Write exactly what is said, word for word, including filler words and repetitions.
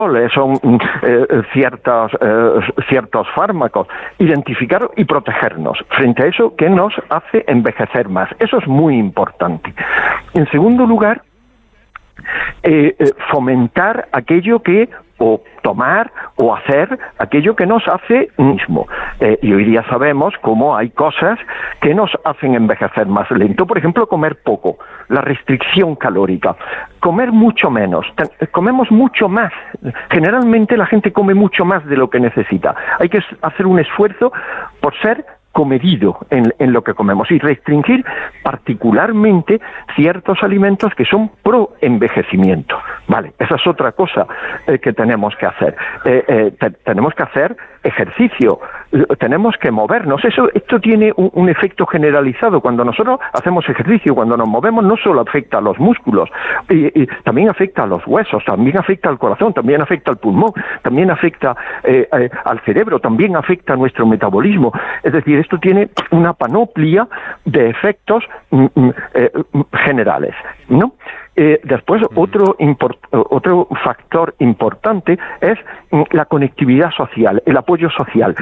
son eh, ciertos, eh, ciertos fármacos, identificar y protegernos frente a eso que nos hace envejecer más. Eso es muy importante. En segundo lugar, eh, eh, fomentar aquello que, o tomar o hacer aquello que nos hace mismo. Eh, y hoy día sabemos cómo hay cosas que nos hacen envejecer más lento. Por ejemplo, comer poco, la restricción calórica. Comer mucho menos, comemos mucho más. Generalmente la gente come mucho más de lo que necesita. Hay que hacer un esfuerzo por ser comedido en, en lo que comemos y restringir particularmente ciertos alimentos que son pro envejecimiento. Vale, esa es otra cosa eh, que tenemos que hacer. Eh, eh, te, tenemos que hacer ejercicio, tenemos que movernos. Eso, esto tiene un, un efecto generalizado. Cuando nosotros hacemos ejercicio, cuando nos movemos, no solo afecta a los músculos, y, y también afecta a los huesos, también afecta al corazón, también afecta al pulmón, también afecta eh, eh, al cerebro, también afecta a nuestro metabolismo. Es decir, esto tiene una panoplia de efectos mm, eh, generales, ¿no? Eh, después, otro, import, otro factor importante es mm, la conectividad social, el apoyo social.